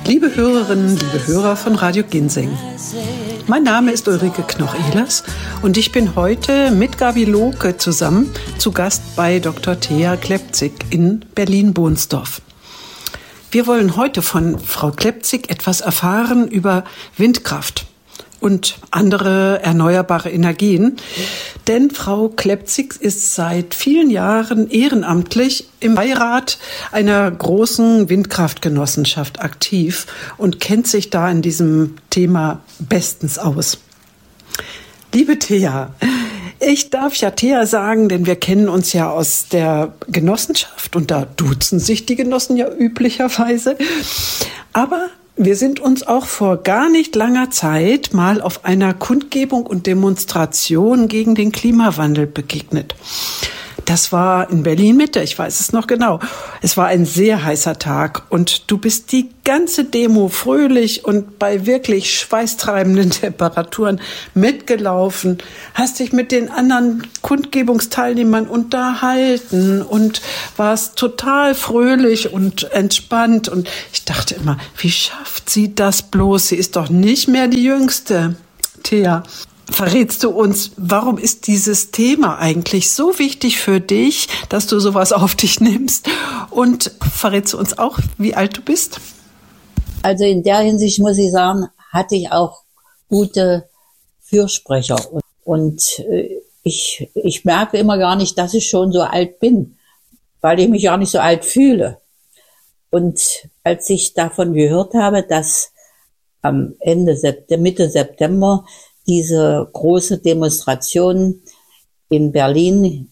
Liebe Hörerinnen, liebe Hörer von Radio Ginseng. Mein Name ist Ulrike Knoch-Ehlers und ich bin heute mit Gabi Lohke zusammen zu Gast bei Dr. Thea Klepzig in Berlin-Bohnsdorf. Wir wollen heute von Frau Klepzig etwas erfahren über Windkraft und andere erneuerbare Energien. Denn Frau Klepzig ist seit vielen Jahren ehrenamtlich im Beirat einer großen Windkraftgenossenschaft aktiv und kennt sich da in diesem Thema bestens aus. Liebe Thea, ich darf ja Thea sagen, denn wir kennen uns ja aus der Genossenschaft und da duzen sich die Genossen ja üblicherweise. Aber wir sind uns auch vor gar nicht langer Zeit mal auf einer Kundgebung und Demonstration gegen den Klimawandel begegnet. Das war in Berlin-Mitte, ich weiß es noch genau. Es war ein sehr heißer Tag und du bist die ganze Demo fröhlich und bei wirklich schweißtreibenden Temperaturen mitgelaufen, hast dich mit den anderen Kundgebungsteilnehmern unterhalten und warst total fröhlich und entspannt. Und ich dachte immer, wie schafft sie das bloß? Sie ist doch nicht mehr die Jüngste. Thea, verrätst du uns, warum ist dieses Thema eigentlich so wichtig für dich, dass du sowas auf dich nimmst? Und verrätst du uns auch, wie alt du bist? Also in der Hinsicht muss ich sagen, hatte ich auch gute Fürsprecher. Und ich merke immer gar nicht, dass ich schon so alt bin, weil ich mich gar nicht so alt fühle. Und als ich davon gehört habe, dass am Mitte September diese große Demonstration in Berlin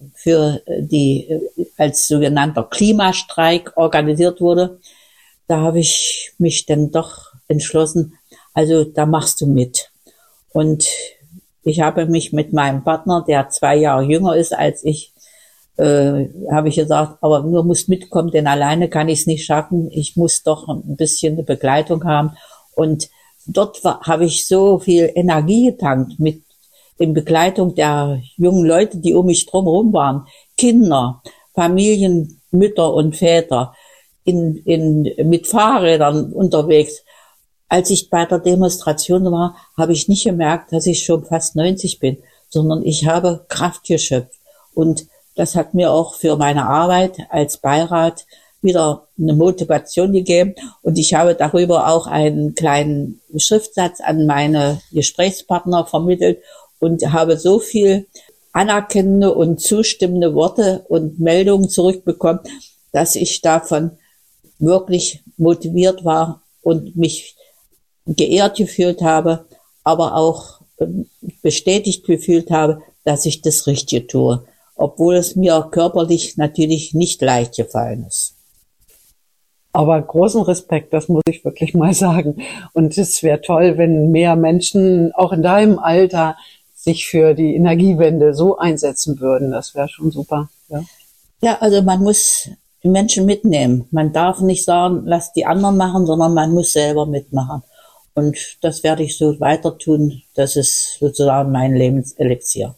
als sogenannter Klimastreik organisiert wurde, da habe ich mich dann doch entschlossen, also da machst du mit. Und ich habe mich mit meinem Partner, der 2 Jahre jünger ist als ich, habe ich gesagt, aber du musst mitkommen, denn alleine kann ich es nicht schaffen. Ich muss doch ein bisschen eine Begleitung haben. Und dort habe ich so viel Energie getankt in Begleitung der jungen Leute, die um mich drumherum waren. Kinder, Familien, Mütter und Väter, mit Fahrrädern unterwegs. Als ich bei der Demonstration war, habe ich nicht gemerkt, dass ich schon fast 90 bin, sondern ich habe Kraft geschöpft. Und das hat mir auch für meine Arbeit als Beirat wieder eine Motivation gegeben und ich habe darüber auch einen kleinen Schriftsatz an meine Gesprächspartner vermittelt und habe so viel anerkennende und zustimmende Worte und Meldungen zurückbekommen, dass ich davon wirklich motiviert war und mich geehrt gefühlt habe, aber auch bestätigt gefühlt habe, dass ich das Richtige tue, obwohl es mir körperlich natürlich nicht leicht gefallen ist. Aber großen Respekt, das muss ich wirklich mal sagen. Und es wäre toll, wenn mehr Menschen, auch in deinem Alter, sich für die Energiewende so einsetzen würden. Das wäre schon super. Ja, also man muss die Menschen mitnehmen. Man darf nicht sagen, lass die anderen machen, sondern man muss selber mitmachen. Und das werde ich so weiter tun. Das ist sozusagen mein Lebenselixier.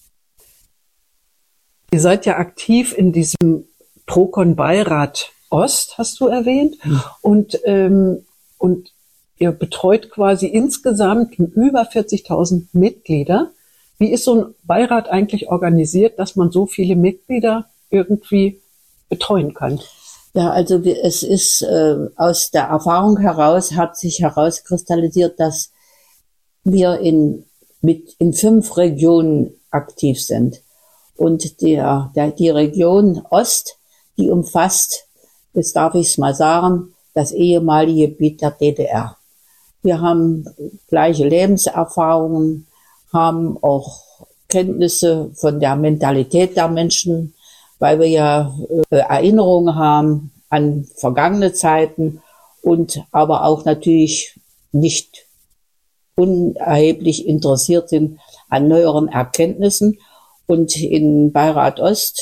Ihr seid ja aktiv in diesem Procon-Beirat Ost, hast du erwähnt, und ihr betreut quasi insgesamt über 40.000 Mitglieder. Wie ist so ein Beirat eigentlich organisiert, dass man so viele Mitglieder irgendwie betreuen kann? Ja, also es ist aus der Erfahrung heraus hat sich herauskristallisiert, dass wir in 5 Regionen aktiv sind. Und die Region Ost, die umfasst, jetzt darf ich es mal sagen, das ehemalige Gebiet der DDR. Wir haben gleiche Lebenserfahrungen, haben auch Kenntnisse von der Mentalität der Menschen, weil wir ja Erinnerungen haben an vergangene Zeiten und aber auch natürlich nicht unerheblich interessiert sind an neueren Erkenntnissen. Und in Beirat Ost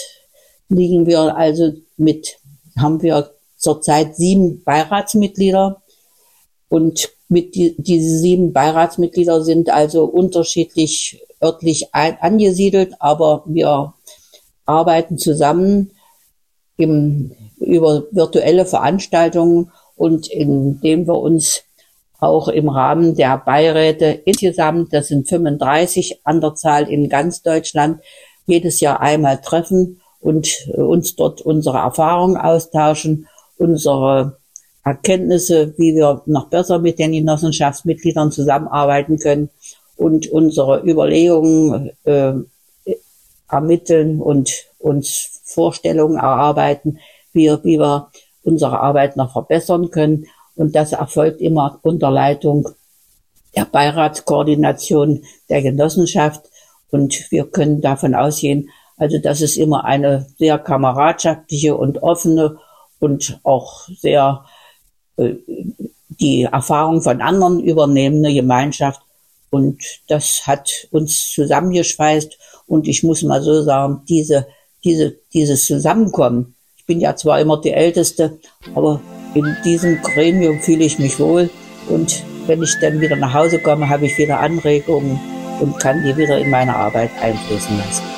haben wir zurzeit 7 Beiratsmitglieder und diese 7 Beiratsmitglieder sind also unterschiedlich örtlich angesiedelt, aber wir arbeiten zusammen über virtuelle Veranstaltungen und indem wir uns auch im Rahmen der Beiräte insgesamt, das sind 35 an der Zahl in ganz Deutschland, jedes Jahr einmal treffen und uns dort unsere Erfahrungen austauschen, unsere Erkenntnisse, wie wir noch besser mit den Genossenschaftsmitgliedern zusammenarbeiten können und unsere Überlegungen ermitteln und uns Vorstellungen erarbeiten, wie wir unsere Arbeit noch verbessern können. Und das erfolgt immer unter Leitung der Beiratskoordination der Genossenschaft. Und wir können davon ausgehen, also dass es immer eine sehr kameradschaftliche und offene und auch sehr die Erfahrung von anderen übernehmende Gemeinschaft. Und das hat uns zusammengeschweißt. Und ich muss mal so sagen, dieses Zusammenkommen, ich bin ja zwar immer die Älteste, aber in diesem Gremium fühle ich mich wohl. Und wenn ich dann wieder nach Hause komme, habe ich wieder Anregungen und kann die wieder in meine Arbeit einfließen lassen.